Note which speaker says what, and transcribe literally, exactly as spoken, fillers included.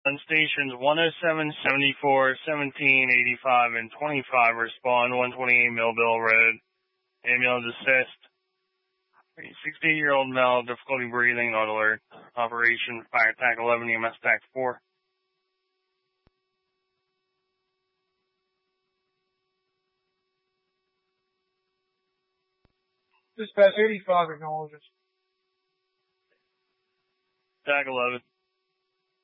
Speaker 1: On stations one oh seven, seventy-four, seventeen, eighty-five, and twenty-five respond one twenty-eight Millville Road. Ambulance assist. sixty-eight-year-old male, difficulty breathing, not alert. Operation Fire Tac eleven, E M S Tac four.
Speaker 2: Dispatch eighty-five acknowledges.
Speaker 1: Tac eleven.